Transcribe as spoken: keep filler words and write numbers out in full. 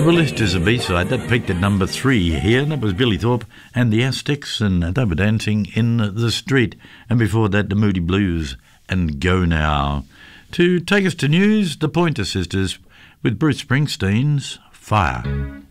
Well, this is a B-side that peaked at number three here, and that was Billy Thorpe and the Aztecs, and they were dancing in the street. And before that, the Moody Blues and Go Now. To take us to news, the Pointer Sisters with Bruce Springsteen's Fire.